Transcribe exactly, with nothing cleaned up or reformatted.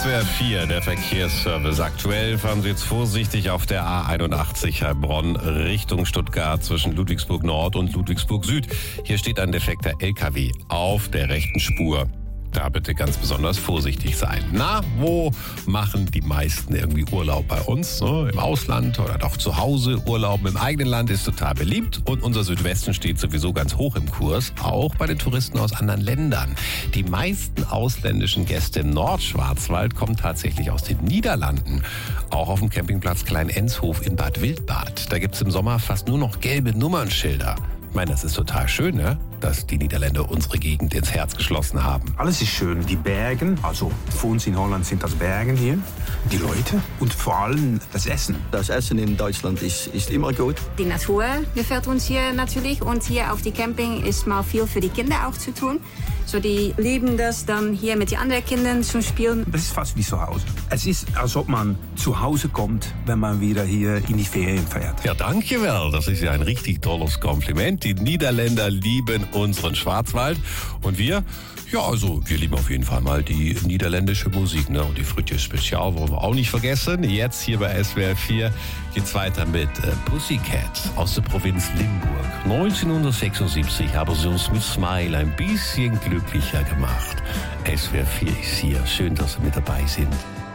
S W R vier, der Verkehrsservice. Aktuell fahren Sie jetzt vorsichtig auf der A einundachtzig Heilbronn Richtung Stuttgart zwischen Ludwigsburg Nord und Ludwigsburg Süd. Hier steht ein defekter L K W auf der rechten Spur. Da bitte ganz besonders vorsichtig sein. Na, wo machen die meisten irgendwie Urlaub bei uns? Ne? Im Ausland oder doch zu Hause? Urlauben im eigenen Land ist total beliebt und unser Südwesten steht sowieso ganz hoch im Kurs, auch bei den Touristen aus anderen Ländern. Die meisten ausländischen Gäste im Nordschwarzwald kommen tatsächlich aus den Niederlanden. Auch auf dem Campingplatz Klein-Enshof in Bad Wildbad. Da gibt es im Sommer fast nur noch gelbe Nummernschilder. Ich meine, das ist total schön, ne? Dass die Niederländer unsere Gegend ins Herz geschlossen haben. Alles ist schön. Die Bergen, also für uns in Holland sind das Bergen hier. Die Leute und vor allem das Essen. Das Essen in Deutschland ist, ist immer gut. Die Natur gefällt uns hier natürlich und hier auf die Camping ist mal viel für die Kinder auch zu tun. So, die lieben das dann hier mit den anderen Kindern zu spielen. Das ist fast wie zu Hause. Es ist, als ob man zu Hause kommt, wenn man wieder hier in die Ferien fährt. Ja, danke wel. Das ist ja ein richtig tolles Kompliment. Die Niederländer lieben unseren Schwarzwald. Und wir, ja, also wir lieben auf jeden Fall mal die niederländische Musik. Ne? Und die Frütje Spezial wollen wir auch nicht vergessen. Jetzt hier bei S W R vier geht's weiter mit äh, Pussycat aus der Provinz Limburg. neunzehnhundertsechsundsiebzig haben sie uns mit Smile ein bisschen glücklicher gemacht. S W R vier ist hier. Schön, dass Sie mit dabei sind.